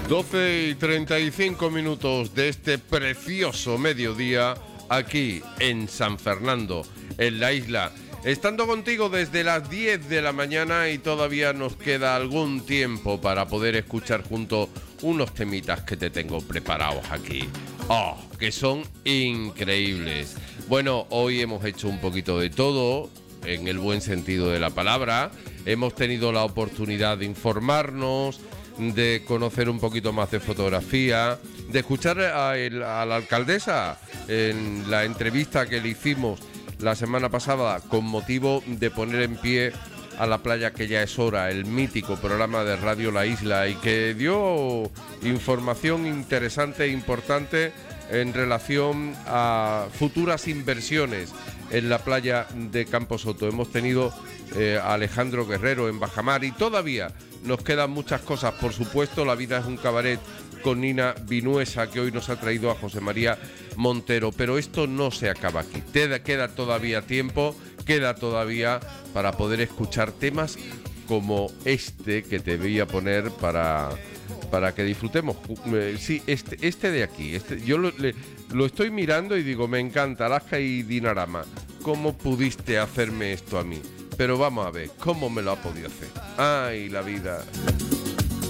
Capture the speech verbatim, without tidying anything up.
doce y treinta y cinco minutos de este precioso mediodía aquí en San Fernando, en la isla. Estando contigo desde las diez de la mañana y todavía nos queda algún tiempo para poder escuchar juntos unos temitas que te tengo preparados aquí. ¡Oh! Que son increíbles. Bueno, hoy hemos hecho un poquito de todo, en el buen sentido de la palabra. Hemos tenido la oportunidad de informarnos, de conocer un poquito más de fotografía, de escuchar a, el, a la alcaldesa en la entrevista que le hicimos la semana pasada con motivo de poner en pie a la playa que ya es hora, el mítico programa de Radio La Isla, y que dio información interesante e importante en relación a futuras inversiones en la playa de Camposoto. Hemos tenido eh, a Alejandro Guerrero en Bajamar y todavía nos quedan muchas cosas. Por supuesto, La vida es un cabaret con Nina Vinuesa, que hoy nos ha traído a José María Montero. Pero esto no se acaba aquí. Te queda todavía tiempo, queda todavía para poder escuchar temas como este que te voy a poner para, para que disfrutemos. Sí, este, este de aquí. Este, yo lo, le, lo estoy mirando y digo, me encanta, Alaska y Dinarama. ¿Cómo pudiste hacerme esto a mí? Pero vamos a ver, ¿cómo me lo ha podido hacer? ¡Ay, la vida!